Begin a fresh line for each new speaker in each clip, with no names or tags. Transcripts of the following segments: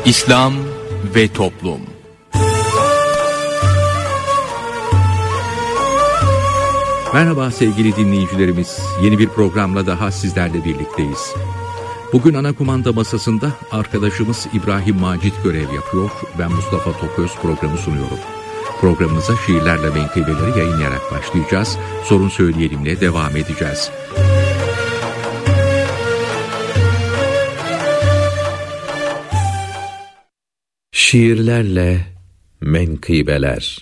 İslam ve Toplum. Merhaba sevgili dinleyicilerimiz. Yeni bir programla daha sizlerle birlikteyiz. Bugün ana kumanda masasında arkadaşımız İbrahim Macit görev yapıyor. Ben Mustafa Toköz programı sunuyorum. Programımıza şiirlerle menkıbeleri yayınlayarak başlayacağız. Sorun Söyleyelim'le devam edeceğiz.
Şiirlerle menkıbeler.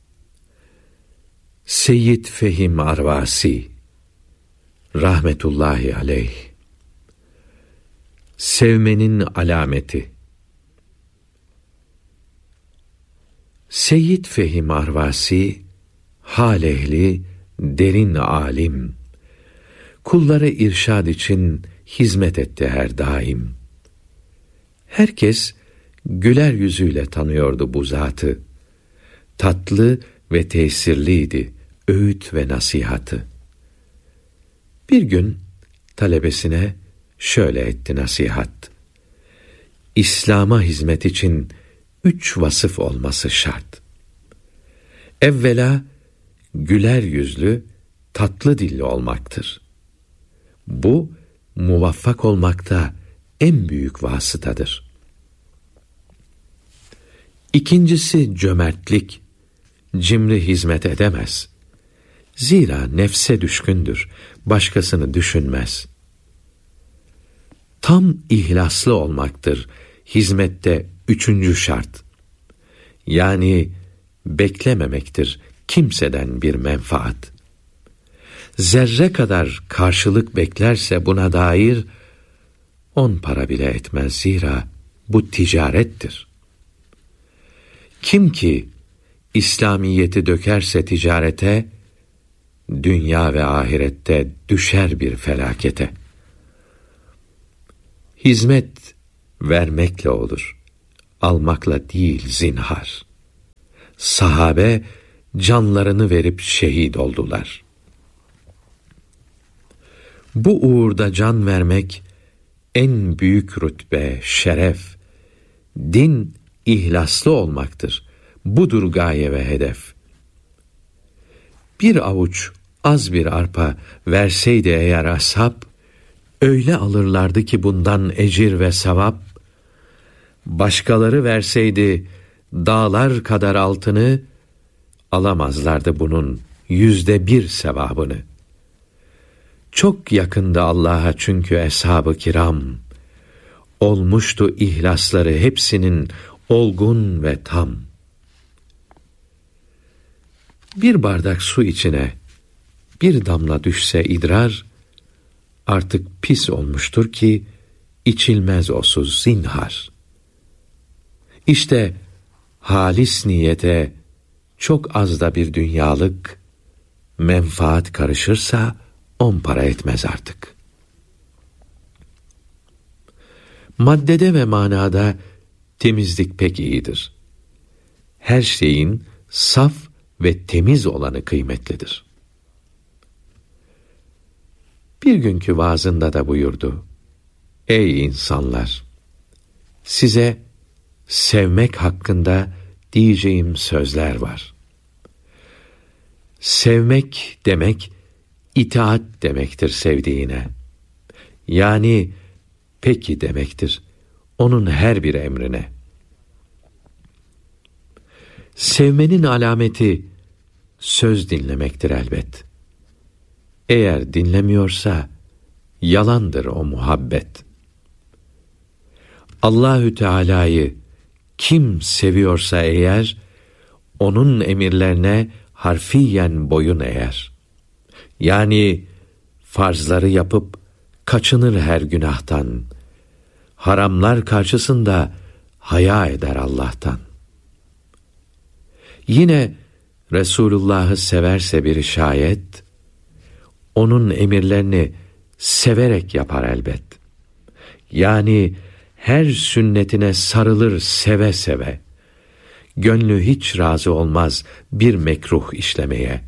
Seyyid Fehim Arvasi rahmetullahi aleyh. Sevmenin alameti. Seyyid Fehim Arvasi hal ehli, derin alim. Kullara irşad için hizmet etti her daim. Herkes güler yüzüyle tanıyordu bu zatı. Tatlı ve tesirliydi öğüt ve nasihatı. Bir gün talebesine şöyle etti nasihat: İslam'a hizmet için 3 vasıf olması şart. Evvela güler yüzlü, tatlı dilli olmaktır. Bu muvaffak olmakta en büyük vasıtadır. İkincisi cömertlik. Cimri hizmet edemez. Zira nefse düşkündür, başkasını düşünmez. Tam ihlaslı olmaktır hizmette 3. şart. Yani beklememektir kimseden bir menfaat. Zerre kadar karşılık beklerse buna dair 10 para bile etmez, zira bu ticarettir. Kim ki İslamiyeti dökerse ticarete, dünya ve ahirette düşer bir felakete. Hizmet vermekle olur, almakla değil zinhar. Sahabe canlarını verip şehit oldular. Bu uğurda can vermek en büyük rütbe, şeref. Din ihlaslı olmaktır. Budur gaye ve hedef. Bir avuç az bir arpa verseydi eğer ashab, öyle alırlardı ki bundan ecir ve sevap. Başkaları verseydi dağlar kadar altını, alamazlardı bunun 100'de 1 sevabını. Çok yakındı Allah'a çünkü eshab-ı kiram. Olmuştu ihlasları hepsinin olgun ve tam. Bir bardak su içine bir damla düşse idrar, artık pis olmuştur ki içilmez o su zinhar. İşte halis niyete çok az da bir dünyalık menfaat karışırsa 10 para etmez artık. Maddede ve manada temizlik pek iyidir. Her şeyin saf ve temiz olanı kıymetlidir. Bir günkü vaazında da buyurdu: Ey insanlar! Size sevmek hakkında diyeceğim sözler var. Sevmek demek, itaat demektir sevdiğine. Yani peki demektir onun her bir emrine. Sevmenin alameti söz dinlemektir elbet. Eğer dinlemiyorsa yalandır o muhabbet. Allahü Teala'yı kim seviyorsa eğer, onun emirlerine harfiyen boyun eğer. Yani farzları yapıp kaçınır her günahtan. Haramlar karşısında haya eder Allah'tan. Yine Resulullah'ı severse bir şayet, onun emirlerini severek yapar elbet. Yani her sünnetine sarılır seve seve. Gönlü hiç razı olmaz bir mekruh işlemeye.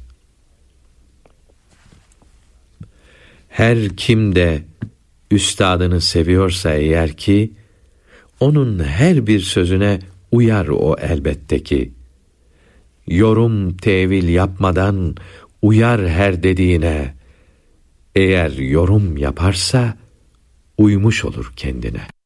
Her kim de üstadını seviyorsa eğer ki, onun her bir sözüne uyar o elbette ki. Yorum tevil yapmadan uyar her dediğine. Eğer yorum yaparsa uymuş olur kendine.